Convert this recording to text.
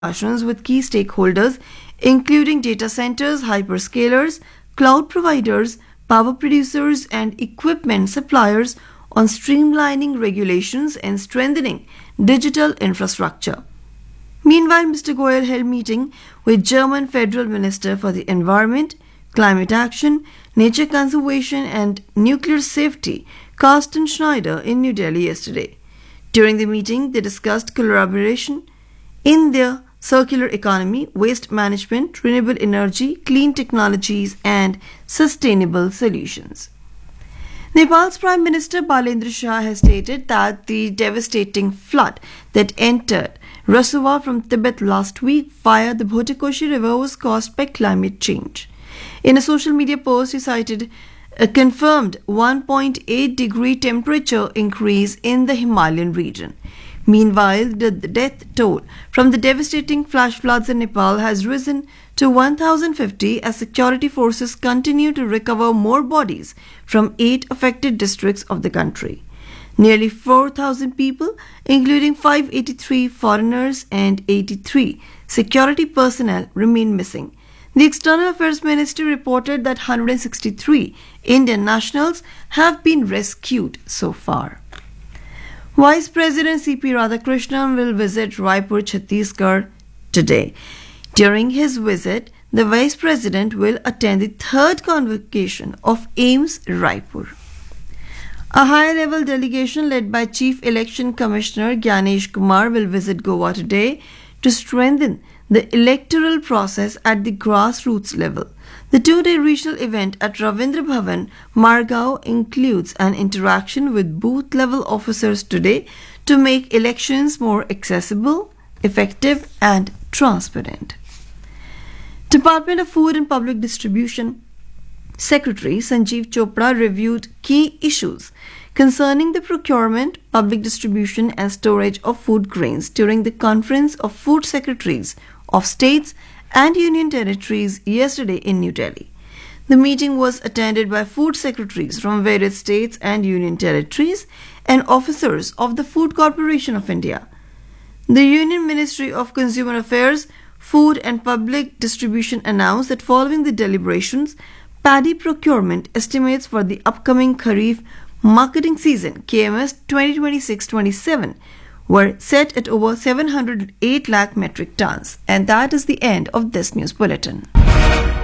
discussions with key stakeholders, including data centers, hyperscalers, cloud providers, power producers, and equipment suppliers on streamlining regulations and strengthening digital infrastructure. Meanwhile, Mr. Goyal held meeting with German Federal Minister for the Environment, Climate Action, Nature Conservation and Nuclear Safety, Carsten Schneider, in New Delhi yesterday. During the meeting, they discussed collaboration in the circular economy, waste management, renewable energy, clean technologies, and sustainable solutions. Nepal's Prime Minister Balendra Shah has stated that the devastating flood that entered Rasuwa from Tibet last week via the Bhotekoshi River was caused by climate change. In a social media post, he cited a confirmed 1.8 degree temperature increase in the Himalayan region. Meanwhile, the death toll from the devastating flash floods in Nepal has risen to 1,050 as security forces continue to recover more bodies from 8 affected districts of the country. Nearly 4,000 people, including 583 foreigners and 83 security personnel, remain missing. The External Affairs Ministry reported that 163 Indian nationals have been rescued so far. Vice President C.P. Radhakrishnan will visit Raipur, Chhattisgarh today. During his visit, the Vice President will attend the third convocation of AIMS Raipur. A high-level delegation led by Chief Election Commissioner Gyanesh Kumar will visit Goa today to strengthen the electoral process at the grassroots level. The two-day regional event at Ravindra Bhavan, Margao, includes an interaction with booth-level officers today to make elections more accessible, effective, and transparent. Department of Food and Public Distribution Secretary Sanjeev Chopra reviewed key issues concerning the procurement, public distribution, and storage of food grains during the Conference of Food Secretaries of States and Union Territories yesterday in New Delhi. The meeting was attended by food secretaries from various states and Union Territories and officers of the Food Corporation of India. The Union Ministry of Consumer Affairs, Food and Public Distribution announced that following the deliberations, paddy procurement estimates for the upcoming Kharif marketing season KMS 2026-27 were set at over 708 lakh metric tons. And that is the end of this news bulletin.